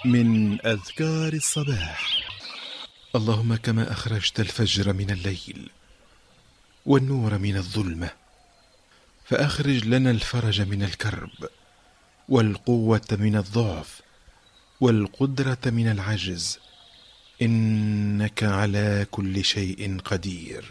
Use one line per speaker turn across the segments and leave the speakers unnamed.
من أذكار الصباح. اللهم كما أخرجت الفجر من الليل والنور من الظلمة، فأخرج لنا الفرج من الكرب، والقوة من الضعف، والقدرة من العجز، إنك على كل شيء قدير.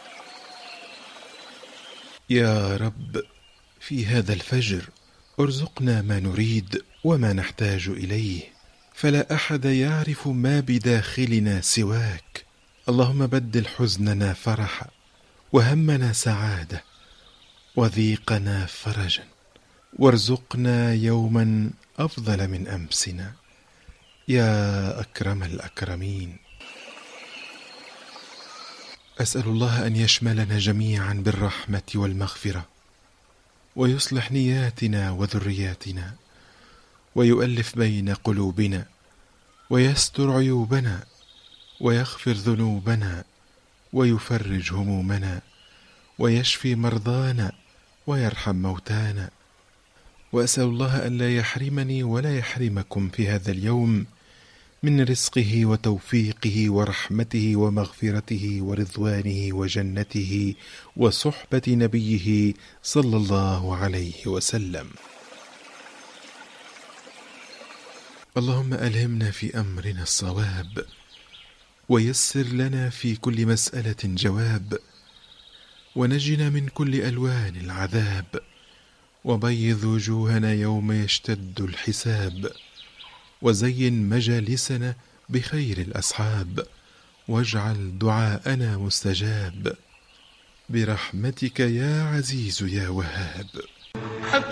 يا رب، في هذا الفجر ارزقنا ما نريد وما نحتاج إليه، فلا أحد يعرف ما بداخلنا سواك. اللهم بدل حزننا فرحا، وهمنا سعادة، وضيقنا فرجا، وارزقنا يوما أفضل من أمسنا يا أكرم الأكرمين. أسأل الله أن يشملنا جميعا بالرحمة والمغفرة، ويصلح نياتنا وذرياتنا، ويؤلف بين قلوبنا، ويستر عيوبنا، ويغفر ذنوبنا، ويفرج همومنا، ويشفي مرضانا، ويرحم موتانا. وأسأل الله أن لا يحرمني ولا يحرمكم في هذا اليوم من رزقه وتوفيقه ورحمته ومغفرته ورضوانه وجنته وصحبة نبيه صلى الله عليه وسلم. اللهم ألهمنا في أمرنا الصواب، ويسر لنا في كل مسألة جواب، ونجنا من كل ألوان العذاب، وبيض وجوهنا يوم يشتد الحساب، وزين مجالسنا بخير الأصحاب، واجعل دعاءنا مستجاب برحمتك يا عزيز يا وهاب.